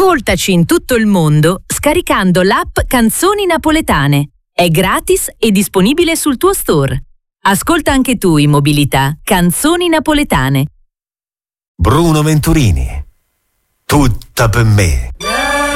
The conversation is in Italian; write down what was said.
Ascoltaci in tutto il mondo scaricando l'app Canzoni Napoletane. È gratis e disponibile sul tuo store. Ascolta anche tu in mobilità Canzoni Napoletane. Bruno Venturini. Tutta per me.